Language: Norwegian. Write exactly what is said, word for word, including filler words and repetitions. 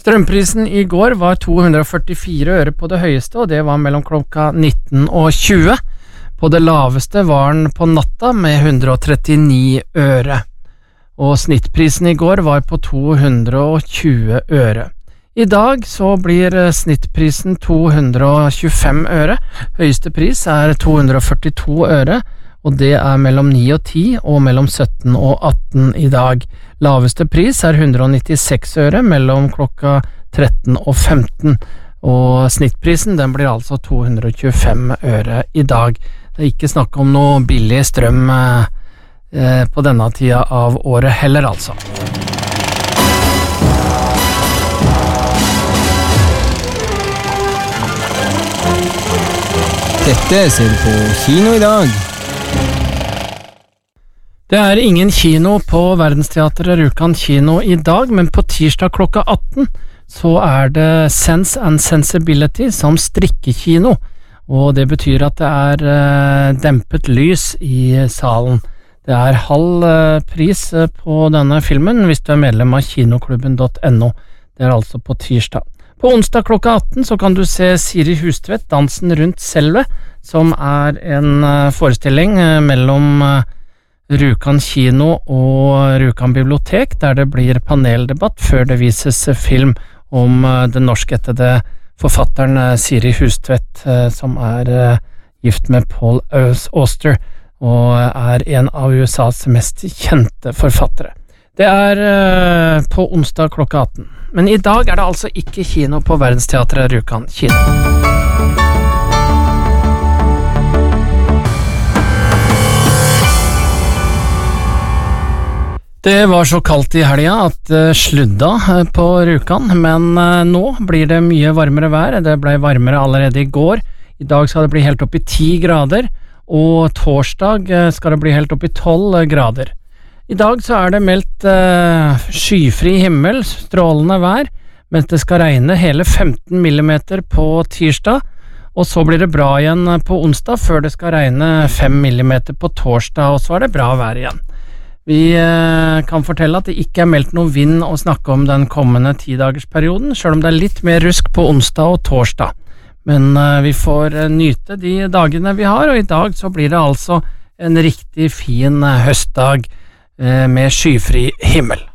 Strømprisen i går var to hundre førtifire øre på det høyeste, og det var mellom klokka nitten og tjue. På det laveste var den på natta med hundre trettini øre. Og snittprisen i går var på to hundre tjue øre. I dag så blir snittprisen to hundre tjuefem øre. Høyeste pris er to hundre førtito øre, og det er mellom ni og ti og mellom sytten og atten i dag. Laveste pris er hundre nittiseks øre mellom klokka tretten og femten, og snittprisen den blir altså to hundre tjuefem øre i dag. Det er ikke snakk om noe billig strøm eh, på denne tida av året heller, altså. Dette ser du på kino i dag. Det er ingen kino på Verdensteatret Rjukan kino i dag, men på tirsdag klokka atten så er det Sense and Sensibility som strikkekino, og det betyr at det er uh, dempet lys i salen. Det er halv uh, pris på denne filmen hvis du er medlem av kinoklubben punktum no. Det er altså på tirsdag. På onsdag klokka atten så kan du se Siri Hustvedt, Dansen rundt selve, som er en uh, forestilling uh, mellom uh, Rjukan kino og Rjukan bibliotek, der det blir paneldebatt før det vises film om uh, den norskættede forfatteren uh, Siri Hustvedt, uh, som er uh, gift med Paul Auster, og er en av U S A's mest kjente forfattere. Det er uh, på onsdag klokka atten. Men i dag er det altså ikke kino på Verdensteatret Rjukan kino. Det var så kaldt i helga at det sludda på Rjukan, men nå blir det mye varmere vær. Det ble varmere allerede i går. I dag skal det bli helt opp i ti grader, og torsdag skal det bli helt opp i tolv grader. I dag så er det meldt uh, skyfri himmel, strålende vær, mens det skal regne hele femten millimeter på tirsdag, og så blir det bra igjen på onsdag før det skal regne fem millimeter på torsdag, og så er det bra vær igjen. Vi eh, kan fortelle at det ikke er meldt noe vind å snakke om den kommende tidagersperioden, selv om det er litt mer rusk på onsdag og torsdag. Men eh, vi får eh, nyte de dagene vi har, og i dag så blir det altså en riktig fin eh, høstdag eh, med skyfri himmel.